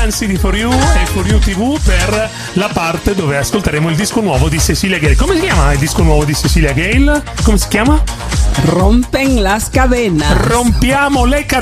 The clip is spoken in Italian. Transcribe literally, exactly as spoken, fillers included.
poc'anzi di For You e For You ti vu per la parte dove ascolteremo il disco nuovo di Cecilia Gale. Come si chiama il disco nuovo di Cecilia Gale? Come si chiama? Rompen las cadenas. Rompiamo le cadenas.